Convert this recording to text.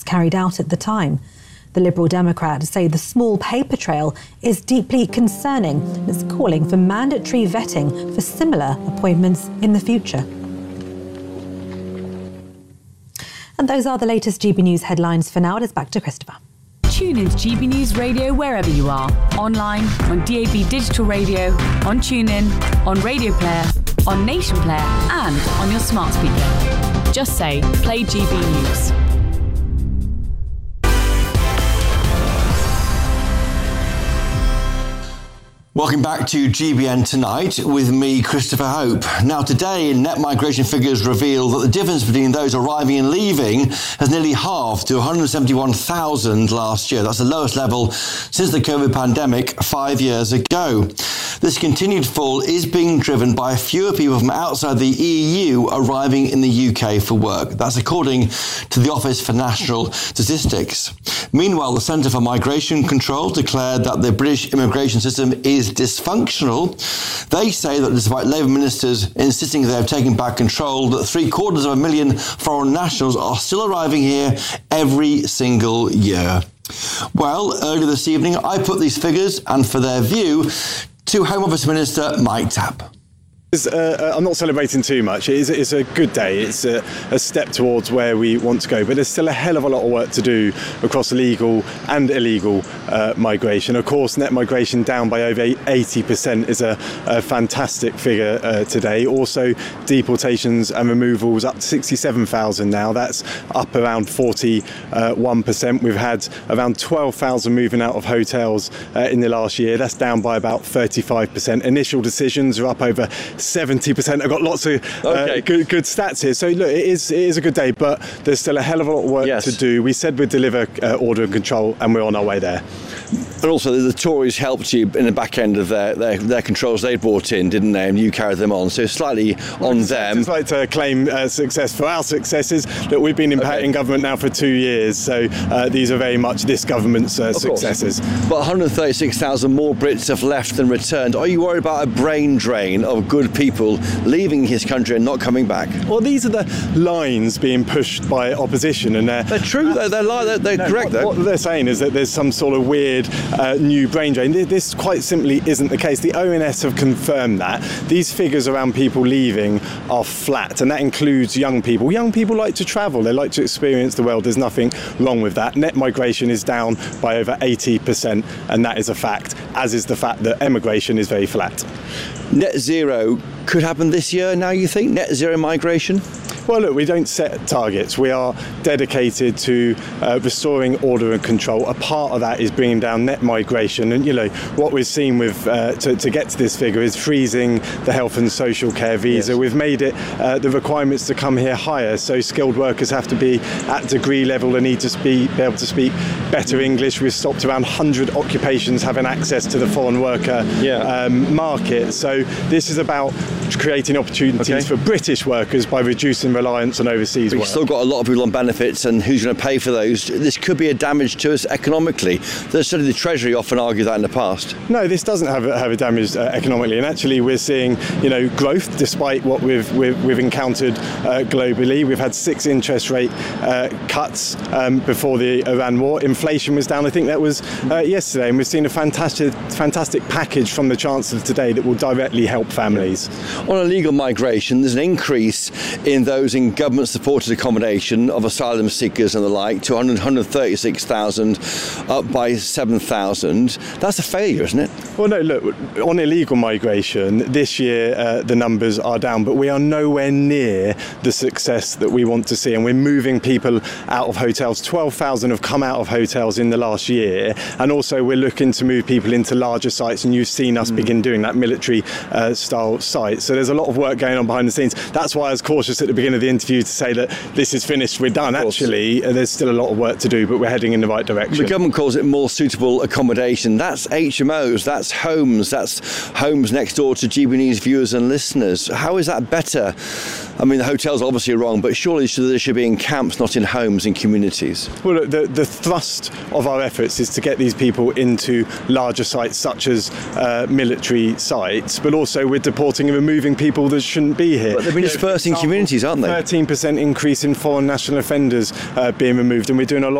carried out at the time. The Liberal Democrats say the small paper trail is deeply concerning and is calling for mandatory vetting for similar appointments in the future. And those are the latest GB News headlines for now. It is back to Christopher. Tune into GB News Radio wherever you are. Online, on DAB Digital Radio, on TuneIn, on Radio Player, on Nation Player and on your smart speaker. Just say, play GB News. Welcome back to GBN Tonight with me, Christopher Hope. Now today, net migration figures reveal that the difference between those arriving and leaving has nearly halved to 171,000 last year. That's the lowest level since the COVID pandemic 5 years ago. This continued fall is being driven by fewer people from outside the EU arriving in the UK for work. That's according to the Office for National Statistics. Meanwhile, the Centre for Migration Control declared that the British immigration system is dysfunctional. They say that despite Labour ministers insisting they have taken back control, that 750,000 foreign nationals are still arriving here every single year. Well, earlier this evening, I put these figures, and for their view, to Home Office Minister Mike Tapp. I'm not celebrating too much. It's a good day. It's a step towards where we want to go, but there's still a hell of a lot of work to do across legal and illegal migration. Of course, net migration down by over 80% is a fantastic figure today. Also, deportations and removals up to 67,000 now. That's up around 41%. We've had around 12,000 moving out of hotels in the last year. That's down by about 35%. Initial decisions are up over 70%. I've got lots of good stats here. So look, it is a good day, but there's still a hell of a lot of work to do. We said we'd deliver order and control, and we're on our way there. And also, the Tories helped you in the back end of their controls they brought in, didn't they? And you carried them on. So slightly on them. I'd like to claim success for our successes that we've been in government now for 2 years. So these are very much this government's successes. But 136,000 more Brits have left than returned. Are you worried about a brain drain of good people leaving his country and not coming back? Well, these are the lines being pushed by opposition, and they're true. They're correct. What they're saying is that there's some sort of weird new brain drain. This quite simply isn't the case. The ONS have confirmed that these figures around people leaving are flat, and that includes young people. Young people like to travel. They like to experience the world. There's nothing wrong with that. Net migration is down by over 80%, and that is a fact, as is the fact that emigration is very flat. Net zero could happen this year now, you think? Net zero migration? Well, look, we don't set targets. We are dedicated to restoring order and control. A part of that is bringing down net migration. And, you know, what we've seen with to get to this figure is freezing the health and social care visa. Yes. We've made it the requirements to come here higher. So skilled workers have to be at degree level and need to be able to speak better English. We've stopped around 100 occupations having access to the foreign worker market. So this is about creating opportunities for British workers by reducing reliance on overseas work. We've still got a lot of people on benefits, and who's going to pay for those? This could be a damage to us economically. Certainly the Treasury often argued that in the past. No, this doesn't have a damage economically, and actually we're seeing growth despite what we've encountered globally. We've had 6 interest rate cuts before the Iran war. Inflation was down, I think that was yesterday, and we've seen a fantastic package from the Chancellor today that will directly help families. On illegal migration, there's an increase in those in government-supported accommodation of asylum seekers and the like, to 136,000, up by 7,000. That's a failure, isn't it? Well, no, look, on illegal migration, this year the numbers are down, but we are nowhere near the success that we want to see, and we're moving people out of hotels. 12,000 have come out of hotels in the last year, and also we're looking to move people into larger sites, and you've seen us begin doing that, military-style sites. So there's a lot of work going on behind the scenes. That's why I was cautious at the beginning of the interview to say that this is finished, we're done. Actually, there's still a lot of work to do, but we're heading in the right direction. The government calls it more suitable accommodation. That's HMOs, that's homes next door to GB News viewers and listeners. How is that better? I mean, the hotels obviously are wrong, but surely they should be in camps, not in homes, in communities. Well, look, the thrust of our efforts is to get these people into larger sites, such as military sites, but also we're deporting and removing people that shouldn't be here. But they've been dispersed in communities, aren't they? 13% increase in foreign national offenders being removed, and we're doing a lot